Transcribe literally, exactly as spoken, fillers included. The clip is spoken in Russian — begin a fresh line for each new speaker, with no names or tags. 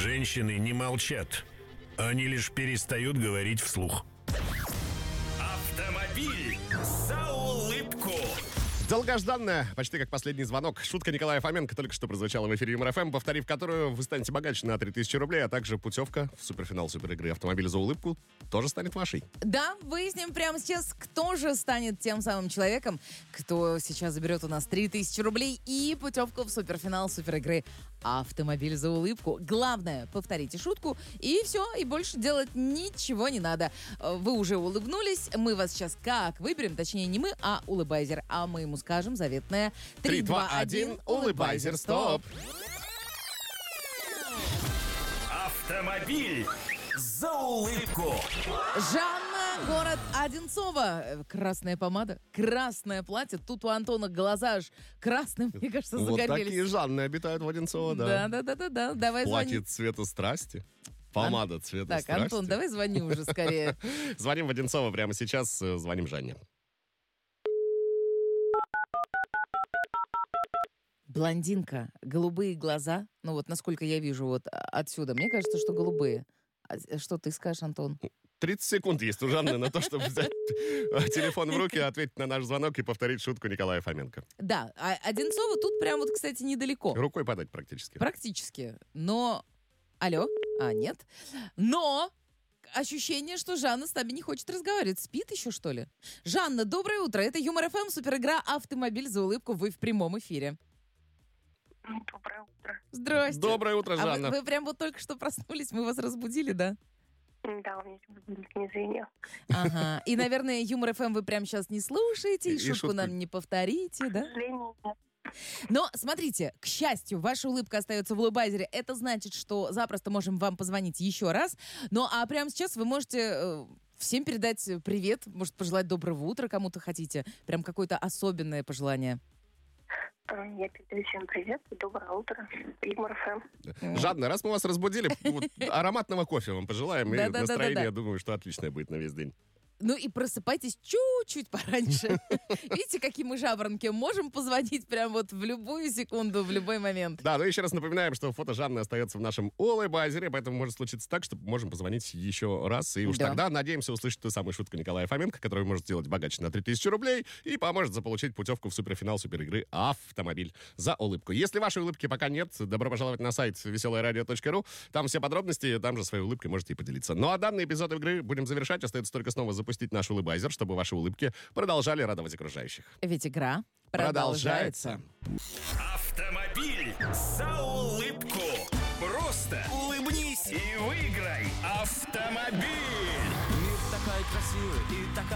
Женщины не молчат. Они лишь перестают говорить вслух.
Автомобиль за улыбку.
Долгожданная, почти как последний звонок. Шутка Николая Фоменко только что прозвучала в эфире ЮморФМ, повторив которую, вы станете богаче на три тысячи рублей, а также путевка в суперфинал суперигры «Автомобиль за улыбку» тоже станет вашей.
Да, выясним прямо сейчас, кто же станет тем самым человеком, кто сейчас заберет у нас три тысячи рублей и путевку в суперфинал суперигры «Автомобиль за улыбку». Главное, повторите шутку, и все, и больше делать ничего не надо. Вы уже улыбнулись, мы вас сейчас как выберем, точнее не мы, а улыбайзер, а мы ему скажем заветное
три, два, один, улыбайзер, стоп!
Автомобиль за улыбку.
Жанна, город Одинцово. Красная помада, красное платье. Тут у Антона глаза аж красным, мне кажется,
Вот
загорелись.
такие Жанны обитают в Одинцово, да.
Да-да-да-да. Давай
Платье
звони.
цвета страсти. Помада цвета
Так,
страсти.
Антон, давай звони уже скорее.
Звоним в Одинцово прямо сейчас, э, звоним Жанне.
Блондинка, голубые глаза. Ну вот, насколько я вижу вот отсюда. Мне кажется, что голубые. А что ты скажешь, Антон?
тридцать секунд есть у Жанны на то, чтобы взять телефон в руки, ответить на наш звонок и повторить шутку Николая Фоменко.
Да, а Одинцово тут прям вот, кстати, недалеко.
Рукой подать практически.
Практически. Но... Алло? А, нет. Но... Ощущение, что Жанна с нами не хочет разговаривать. Спит еще, что ли? Жанна, доброе утро. Это ЮморФМ, суперигра «Автомобиль за улыбку». Вы в прямом эфире.
Доброе утро.
Здрасте.
Доброе утро,
А
Жанна.
вы, вы прям вот только что проснулись, мы вас разбудили, да?
Да, у меня будильник не звенел.
Ага. И, наверное, ЮморФМ вы прямо сейчас не слушаете, и,
И- и
шутку
шутку.
нам не повторите,
К
да?
сожалению, нет.
Но, смотрите, к счастью, ваша улыбка остается в улыбайзере. Это значит, что запросто можем вам позвонить еще раз. Ну, а прямо сейчас вы можете э, всем передать привет, может, пожелать доброго утра кому-то хотите. Прям какое-то особенное пожелание.
А, Я передаю всем привет. Доброе утро. ЮморФМ.
Жанна, раз мы вас разбудили, вот ароматного кофе вам пожелаем. И
Да-да-да-да-да.
настроение, я думаю, что отличное будет на весь день.
Ну и просыпайтесь чуть-чуть пораньше. Видите, какие мы жаворонки? Можем позвонить прям вот в любую секунду, в любой момент.
Да, ну еще раз напоминаем, что фото Жанны остается в нашем улыбайзере, поэтому может случиться так, что можем позвонить еще раз. И уж
Да.
тогда надеемся услышать ту самую шутку Николая Фоменко, которую может сделать богаче на три тысячи рублей и поможет заполучить путевку в суперфинал суперигры «Автомобиль за улыбку». Если вашей улыбки пока нет, добро пожаловать на сайт веселое радио точка ру. Там все подробности, там же своей улыбкой можете и поделиться. Ну а данный эпизод игры будем завершать. Остается только снова запустить наш улыбайзер, чтобы ваши улыбки продолжали радовать окружающих.
Ведь игра продолжается.
Автомобиль за улыбку. Просто улыбнись и выиграй автомобиль.
Мир такой красивый и такой